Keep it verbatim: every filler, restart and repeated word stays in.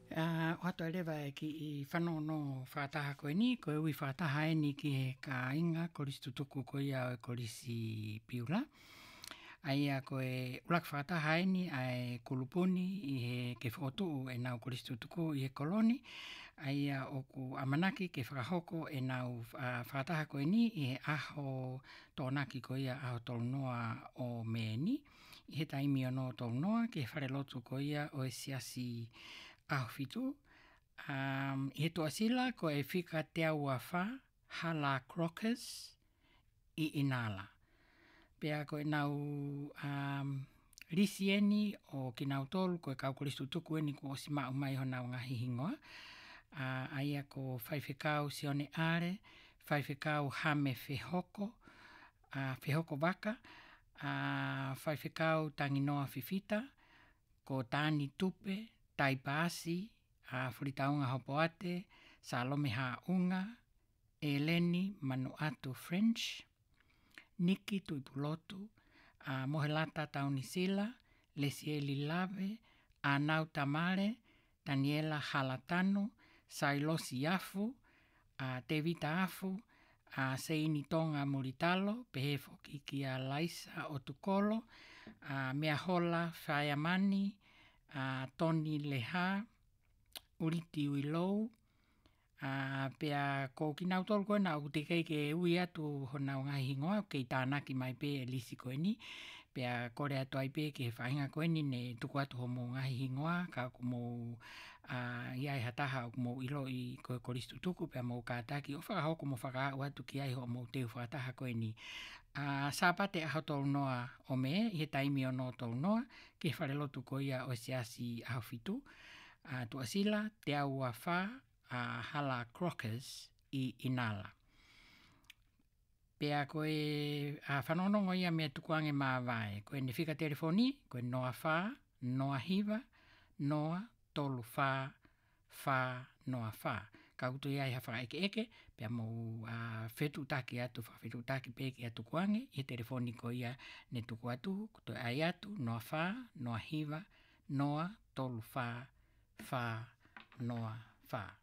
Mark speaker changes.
Speaker 1: Uh, o ato elewa e ki i whanono whātaha koe ni, koe ui whātaha e ni ki he ka inga korisi tutuku ko ia o korisi piula. Aia koe ulak whātaha e ni ai kulupuni i he ke whotu e nau korisi tutuku i he koloni. Aia o ku amanaki ke whakahoko e nau uh, whātaha koe ni i he aho tōnaki ko ia aho tolnoa o meni. I he taimi o no tolnoa ke whare lotu ko ia o e siasi aho fitu. Um, I he toa sila ko e whika te aua wha, hala crockers i inala. Pea ko e nau um, risi eni o ki nau tolu ko e kau korisi tutuku eni ko o si mau mai ho nau ngahi hingoa. Uh, aia ko whaiwhekau sione are, whaiwhekau hame whehoko, uh, whehoko waka, uh, whaiwhekau tanginoa whiwhita, ko tāni tupe, taipasi, uh, Furitaunga hopoate, Salome Haunga, Eleni Manuatu French, Niki Tuipulotu, uh, Mohelata Taunisila, Lesieli Lave, Anau Tamare, Daniela Halatano, Sailosi Afu, uh, Tevita Afu, uh, Seini Tonga Muritalo, Pehefo Kikia Laisa Otukolo, uh, Meahola Whaiamani, uh, Tony Leha, Uriti Uilou, uh, pea ko ki nau tolu koe nau te kei ke ui atu ho nau ngai hingoa, kei tānaki mai pe e lisi koe ni, pea kore atu ai pe ke whainga koe ni ne tuku atu ho mō ngai hingoa, ka ku mō uh, iai hataha o mō ilo i koe korisi tutuku, pea mō kātaki o whakahoko mō whakahau atu ki ai ho mō teu whakataha koe ni. Uh, sāpate aho tolu noa o me, i he taimi o no tolu noa, ke whare lotu ko ia o siasi aho fitu. Uh, tua sila, te aua wha, uh, hala crockers i inala. Pea koe uh, whanonongo ia mea tukuange mā vai. Koe ne whika telefoni, koe noa wha, noa hiva, noa tolu wha, wha noa wha. Ka utu iai ha wha eke eke, pea mō uh, whetu taki atu, wha whetu taki peke atu kuange, i telefoni ko ia ne tuku atu, kuto ai atu, noa wha, noa hiva, noa tolu wha, wha noa wha.